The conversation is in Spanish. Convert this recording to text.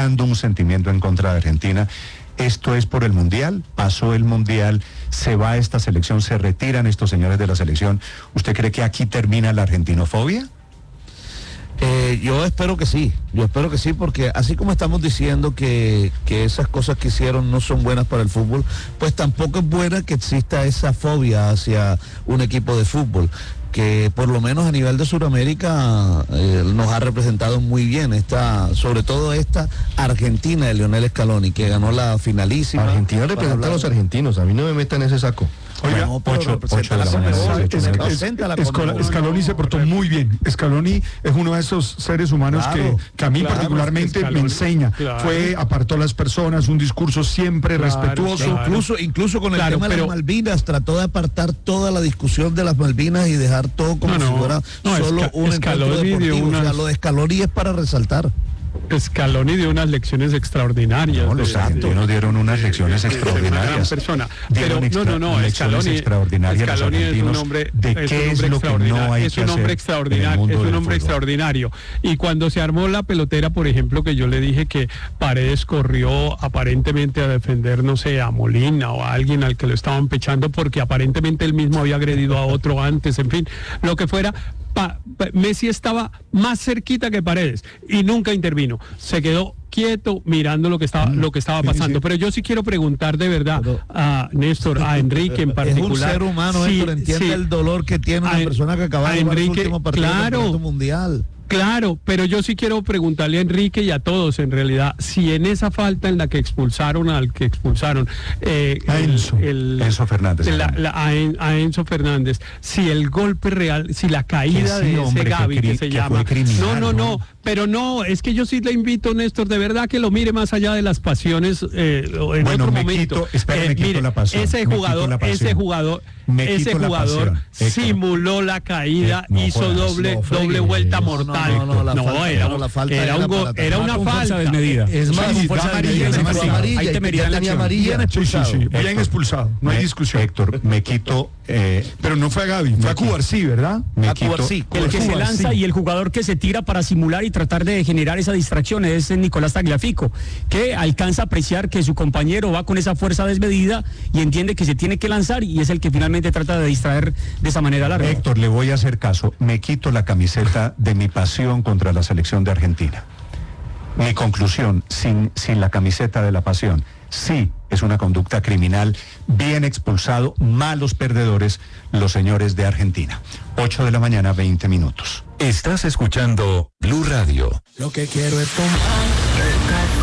despertando un sentimiento en contra de Argentina. ¿Esto es por el Mundial? ¿Pasó el Mundial? ¿Se va esta selección? ¿Se retiran estos señores de la selección? ¿Usted cree que aquí termina la argentinofobia? Yo espero que sí, porque así como estamos diciendo que esas cosas que hicieron no son buenas para el fútbol, pues tampoco es buena que exista esa fobia hacia un equipo de fútbol, que por lo menos a nivel de Sudamérica nos ha representado muy bien, sobre todo esta Argentina de Lionel Scaloni, que ganó la finalísima. Argentina representa a los argentinos, a mí no me metan en ese saco. Oiga, No, Ocho de la mañana. Scaloni se portó muy bien. Scaloni es uno de esos seres humanos que a mí particularmente Scaloni, me enseña. Apartó a las personas, un discurso siempre respetuoso. Incluso con el tema de las Malvinas, trató de apartar toda la discusión de las Malvinas y dejar todo como si fuera solo un encuentro deportivo. O sea, lo de Scaloni es para resaltar. Scaloni dio unas lecciones extraordinarias. No, los argentinos dieron unas lecciones extraordinarias. Pero Scaloni es un hombre, es un hombre extraordinario. Y cuando se armó la pelotera, por ejemplo, que yo le dije que Paredes corrió aparentemente a defender, no sé, a Molina o a alguien al que lo estaban pechando porque aparentemente él mismo había agredido a otro antes, en fin, lo que fuera. Messi estaba más cerquita que Paredes y nunca intervino, se quedó quieto mirando lo que estaba pasando. Pero yo sí quiero preguntar de verdad a Néstor, a Enrique en particular. Es un ser humano, Néstor, entiende el dolor que tiene una persona que acaba de jugar el último partido del Campeonato Mundial. Claro, pero yo sí quiero preguntarle a Enrique y a todos en realidad, si en esa falta en la que expulsaron a Enzo Fernández. A Enzo Fernández, si el golpe real, si la caída de ese Gavi que se llama. No, pero no, es que yo sí le invito, Néstor, de verdad que lo mire más allá de las pasiones en otro momento. Mire, la pasión, ese jugador simuló la caída, hizo doble vuelta mortal. Era una falta desmedida. Es más, fue amarilla. Ahí te merían amarilla. Sí. Bien expulsado. No hay discusión. Héctor, me quito. Pero no fue a Gavi, fue a Cubarsí, ¿verdad? El que se lanza y el jugador que se tira para simular y tratar de generar esa distracción es Nicolás Tagliafico, que alcanza a apreciar que su compañero va con esa fuerza desmedida y entiende que se tiene que lanzar y es el que finalmente trata de distraer de esa manera larga. Héctor, le voy a hacer caso. Me quito la camiseta de mi pasión contra la selección de Argentina. Mi conclusión, sin la camiseta de la pasión, sí es una conducta criminal, bien expulsado, malos perdedores, los señores de Argentina. 8 de la mañana, 20 minutos. Estás escuchando Blue Radio. Lo que quiero es tomar